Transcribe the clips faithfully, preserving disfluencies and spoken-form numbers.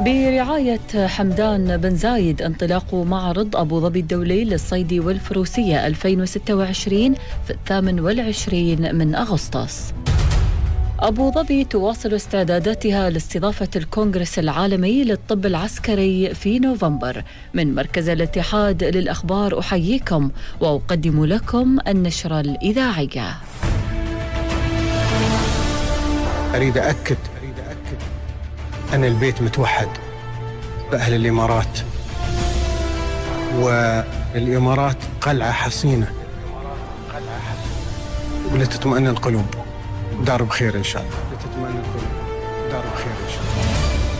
برعاية حمدان بن زايد انطلاق معرض أبو ظبي الدولي للصيد والفروسية ألفين وستة وعشرين في الثامن والعشرين من أغسطس. أبو ظبي تواصل استعداداتها لاستضافة الكونغرس العالمي للطب العسكري في نوفمبر. من مركز الاتحاد للأخبار أحييكم وأقدم لكم النشرة الإذاعية. أريد أكد أن البيت متوحد بأهل الإمارات، والإمارات قلعة حصينة ولتطمئن القلوب. دار بخير إن شاء الله. لتطمئن القلوب. دار بخير إن شاء الله.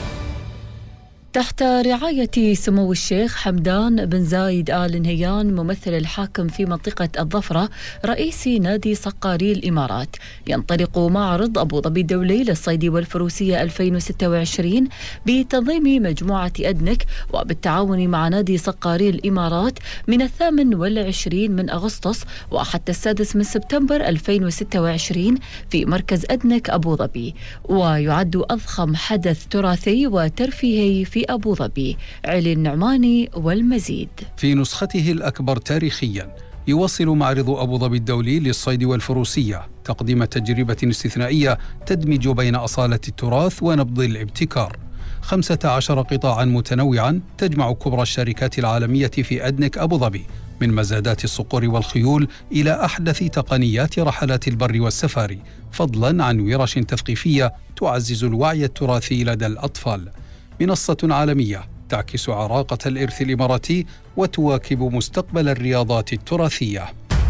تحت رعاية سمو الشيخ حمدان بن زايد آل نهيان ممثل الحاكم في منطقة الظفرة رئيس نادي صقاري الإمارات، ينطلق معرض أبو ظبي الدولي للصيد والفروسية ألفين وستة وعشرين بتنظيم مجموعة أدنك وبالتعاون مع نادي صقاري الإمارات من الثامن والعشرين من أغسطس وحتى السادس من سبتمبر ألفين وستة وعشرين في مركز أدنك أبو ظبي، ويعد أضخم حدث تراثي وترفيهي في أبو ظبي. علي النعماني والمزيد. في نسخته الأكبر تاريخيا يواصل معرض أبو ظبي الدولي للصيد والفروسية تقديم تجربة استثنائية تدمج بين أصالة التراث ونبض الابتكار. خمسة عشر قطاعا متنوعا تجمع كبرى الشركات العالمية في أدنك أبو ظبي، من مزادات الصقور والخيول إلى أحدث تقنيات رحلات البر والسفاري، فضلا عن ورش تثقيفية تعزز الوعي التراثي لدى الأطفال. منصة عالمية تعكس عراقة الإرث الإماراتي وتواكب مستقبل الرياضات التراثية.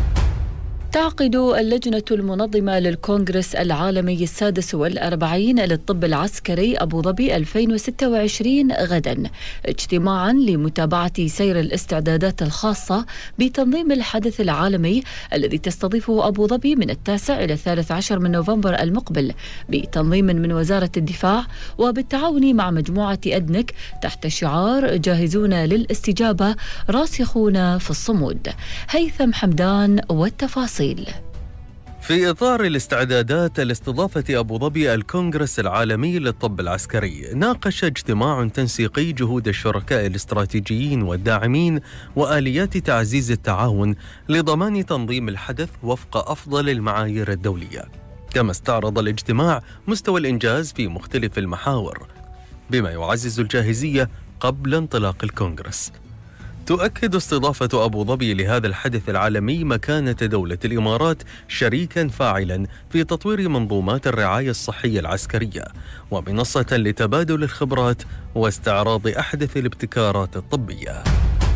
تعقد اللجنة المنظمة للكونغرس العالمي السادس والأربعين للطب العسكري أبو ظبي ألفين وستة وعشرين غدا اجتماعا لمتابعة سير الاستعدادات الخاصة بتنظيم الحدث العالمي الذي تستضيفه أبو ظبي من التاسع إلى الثالث عشر من نوفمبر المقبل، بتنظيم من وزارة الدفاع وبالتعاون مع مجموعة أدنك تحت شعار جاهزون للاستجابة راسخون في الصمود. هيثم حمدان والتفاصيل. في إطار الاستعدادات لاستضافة أبو ظبي الكونغرس العالمي للطب العسكري، ناقش اجتماع تنسيقي جهود الشركاء الاستراتيجيين والداعمين وآليات تعزيز التعاون لضمان تنظيم الحدث وفق أفضل المعايير الدولية. كما استعرض الاجتماع مستوى الإنجاز في مختلف المحاور بما يعزز الجاهزية قبل انطلاق الكونغرس. تؤكد استضافة أبو ظبي لهذا الحدث العالمي مكانة دولة الإمارات شريكاً فاعلاً في تطوير منظومات الرعاية الصحية العسكرية ومنصة لتبادل الخبرات واستعراض أحدث الابتكارات الطبية.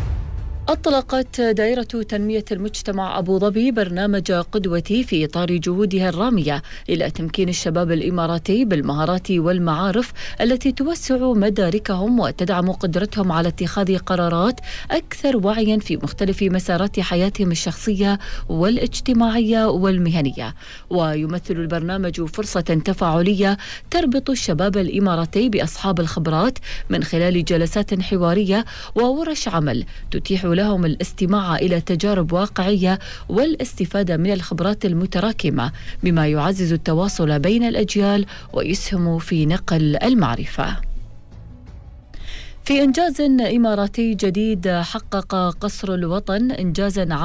أطلقت دائرة تنمية المجتمع أبو ظبي برنامج قدوتي في إطار جهودها الرامية إلى تمكين الشباب الإماراتي بالمهارات والمعارف التي توسع مداركهم وتدعم قدرتهم على اتخاذ قرارات أكثر وعيا في مختلف مسارات حياتهم الشخصية والاجتماعية والمهنية. ويمثل البرنامج فرصة تفاعلية تربط الشباب الإماراتي بأصحاب الخبرات من خلال جلسات حوارية وورش عمل تتيح لهم الاستماع إلى تجارب واقعية والاستفادة من الخبرات المتراكمة، بما يعزز التواصل بين الأجيال ويسهم في نقل المعرفة. في إنجاز إماراتي جديد، حقق قصر الوطن إنجازا